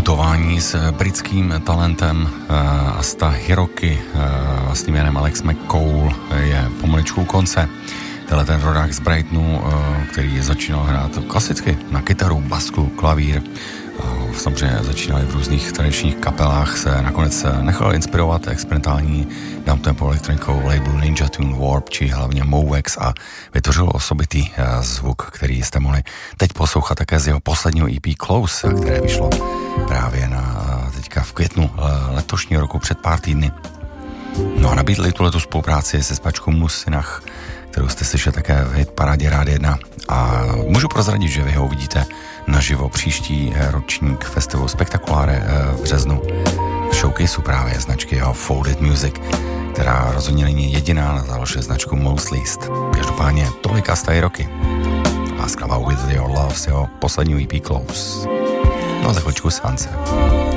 putování s britským talentem Asta Hiroki, vlastním jménem Alex McCall, je pomaličku u konce. Tenhle ten rodák z Brightonu, který začínal hrát klasicky na kytaru, basku, klavír, samozřejmě začínali v různých tradičních kapelách, se nakonec nechal inspirovat experimentální downtempo elektronikou labelu Ninja Tune Warp, či hlavně Movex, a vytvořil osobitý zvuk, který jste mohli teď poslouchat také z jeho posledního EP Close, které vyšlo právě teďka v květnu letošního roku před pár týdny. No a nabídli tuhletu spolupráci se zpěvačkou Musinach, kterou jste slyšeli také v hitparádě Rádia 1, a můžu prozradit, že vy ho uvidíte naživo příští ročník festivalu Spektakuláre v březnu v showcaseu právě značky jeho Folded Music, která rozhodně není jediná, založil značku Most Least. Každopádně tolik Asta Hiroki. Láskavá With Your Love z jeho posledního EP Close. No a za chvíličku Sance.